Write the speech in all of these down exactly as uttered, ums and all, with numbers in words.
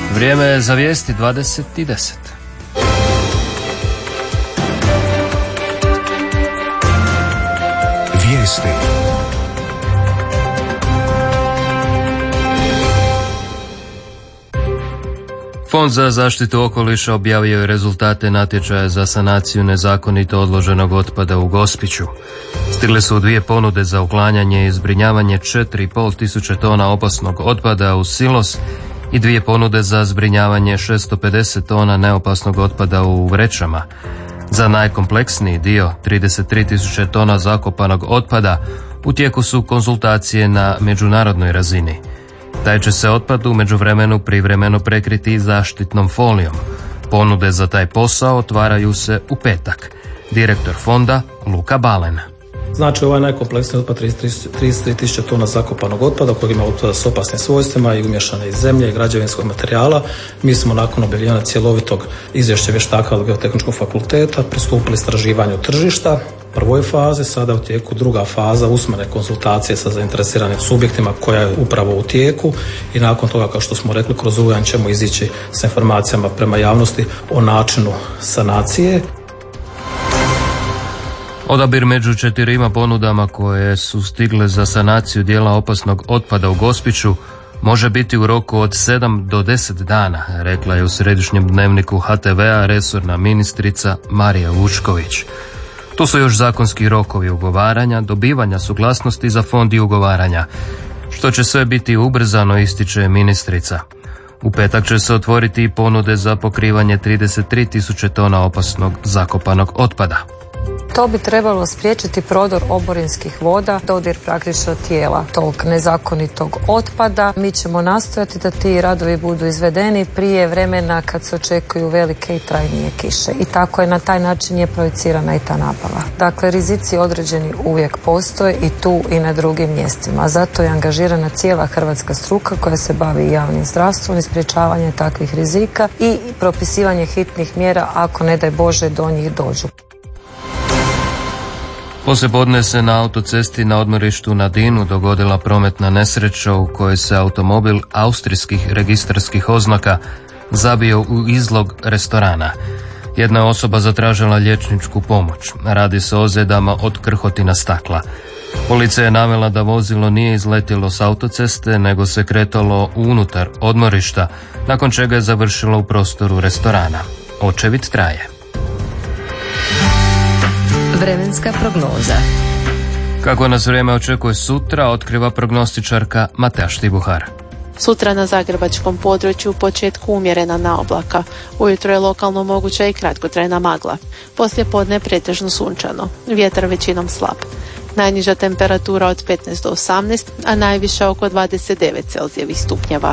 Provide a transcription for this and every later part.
Vrijeme je za vijesti dvadeset i deset. Vijesti. Fond za zaštitu okoliša objavio je rezultate natječaja za sanaciju nezakonito odloženog otpada u Gospiću. Stigle su dvije ponude za uklanjanje i zbrinjavanje četiri i pol tisuće tona opasnog otpada u silos i dvije ponude za zbrinjavanje šesto pedeset tona neopasnog otpada u vrećama. Za najkompleksniji dio, trideset tri tisuće tona zakopanog otpada, u tijeku su konzultacije na međunarodnoj razini. Taj će se otpad u međuvremenu privremeno prekriti zaštitnom folijom. Ponude za taj posao otvaraju se u petak. Direktor fonda Luka Balen. Znači ovaj najkompleksniji otpad trideset tri tisuće tona zakopanog otpada kojeg ima otpada s opasnim svojstvima i umješane iz zemlje i građevinskog materijala. Mi smo nakon objavljivanja cjelovitog izvješća vještaka od Geotehničkog fakulteta pristupili istraživanju tržišta prvoj fazi, sada u tijeku druga faza usmene konzultacije sa zainteresiranim subjektima koja je upravo u tijeku i nakon toga, kao što smo rekli, kroz rujan ćemo izići sa informacijama prema javnosti o načinu sanacije. Odabir među četirima ponudama koje su stigle za sanaciju dijela opasnog otpada u Gospiću može biti u roku od sedam do deset dana, rekla je u središnjem dnevniku ha te ve a resorna ministrica Marija Vučković. Tu su još zakonski rokovi ugovaranja, dobivanja suglasnosti za fond i ugovaranja, što će sve biti ubrzano, ističe ministrica. U petak će se otvoriti i ponude za pokrivanje trideset tri tisuće tona opasnog zakopanog otpada. To bi trebalo spriječiti prodor oborinskih voda, dodir praktično tijela tog nezakonitog otpada. Mi ćemo nastojati da ti radovi budu izvedeni prije vremena kad se očekuju velike i trajnije kiše. I tako je, na taj način je projicirana i ta nabava. Dakle, rizici određeni uvijek postoje i tu i na drugim mjestima. Zato je angažirana cijela hrvatska struka koja se bavi javnim zdravstvom i sprječavanje takvih rizika i propisivanje hitnih mjera ako, ne daj Bože, do njih dođu. Poslijepodne se na autocesti na odmorištu na Dinu dogodila prometna nesreća u kojoj se automobil austrijskih registarskih oznaka zabio u izlog restorana. Jedna osoba zatražila liječničku pomoć. Radi se o ozljedama od krhotina stakla. Policija je navela da vozilo nije izletjelo s autoceste, nego se kretalo unutar odmorišta, nakon čega je završilo u prostoru restorana. Očevid traje. Vremenska prognoza. Kako nas vrijeme očekuje sutra, otkriva prognostičarka Mateja Štibuhar. Sutra na zagrebačkom području u početku umjerena naoblaka. Ujutro je lokalno moguća i kratkotrajna magla. Poslije podne pretežno sunčano. Vjetar većinom slab. Najniža temperatura od petnaest do osamnaest, a najviša oko dvadeset devet Celzijevih stupnjeva.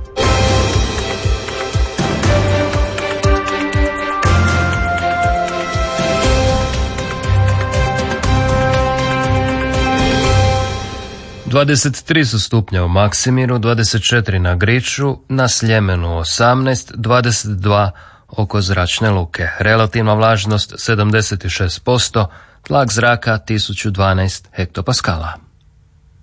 dvadeset tri su stupnja u Maksimiru, dvadeset četiri na Griču, na Sljemenu osamnaest, dvadeset dva oko Zračne luke. Relativna vlažnost sedamdeset šest posto, tlak zraka tisuću dvanaest hektopaskala.